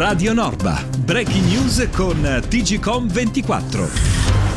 Radio Norba. Breaking news con TGcom 24.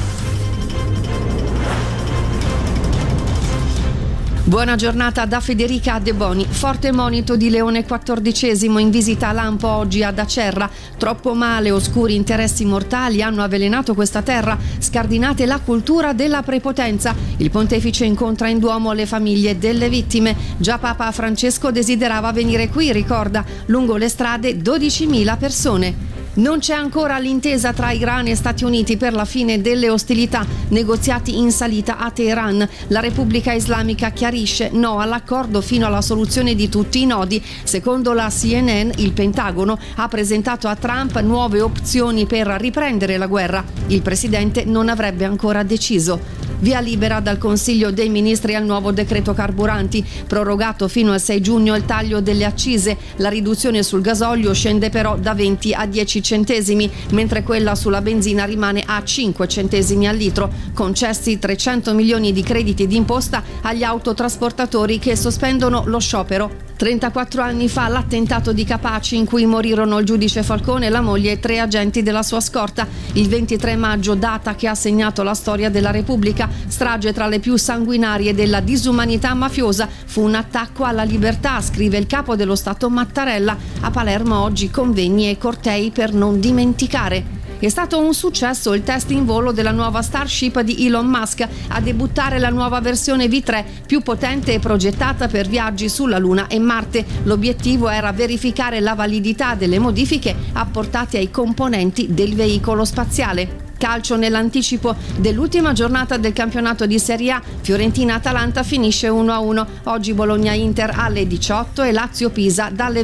Buona giornata da Federica De Boni. Forte monito di Leone XIV in visita a Lampo oggi ad Acerra. Troppo male, oscuri interessi mortali hanno avvelenato questa terra, scardinate la cultura della prepotenza. Il pontefice incontra in Duomo le famiglie delle vittime. Già Papa Francesco desiderava venire qui, ricorda, lungo le strade 12.000 persone. Non c'è ancora l'intesa tra Iran e Stati Uniti per la fine delle ostilità, negoziati in salita a Teheran. La Repubblica Islamica chiarisce no all'accordo fino alla soluzione di tutti i nodi. Secondo la CNN, il Pentagono ha presentato a Trump nuove opzioni per riprendere la guerra. Il presidente non avrebbe ancora deciso. Via libera dal Consiglio dei Ministri al nuovo decreto carburanti, prorogato fino al 6 giugno il taglio delle accise. La riduzione sul gasolio scende però da 20 a 10 centesimi, mentre quella sulla benzina rimane a 5 centesimi al litro. Concessi 300 milioni di crediti d'imposta agli autotrasportatori che sospendono lo sciopero. 34 anni fa l'attentato di Capaci in cui morirono il giudice Falcone, la moglie e 3 agenti della sua scorta. Il 23 maggio, data che ha segnato la storia della Repubblica, strage tra le più sanguinarie della disumanità mafiosa, fu un attacco alla libertà, scrive il capo dello Stato Mattarella. A Palermo oggi convegni e cortei per non dimenticare. È stato un successo il test in volo della nuova Starship di Elon Musk, a debuttare la nuova versione V3 più potente e progettata per viaggi sulla Luna e Marte. L'obiettivo era verificare la validità delle modifiche apportate ai componenti del veicolo spaziale. Calcio nell'anticipo dell'ultima giornata del campionato di Serie A. Fiorentina-Atalanta finisce 1-1. Oggi Bologna-Inter alle 18 e Lazio-Pisa dalle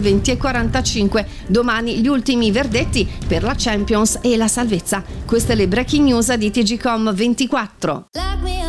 20:45. Domani gli ultimi verdetti per la Champions e la salvezza. Queste le breaking news di TGcom 24.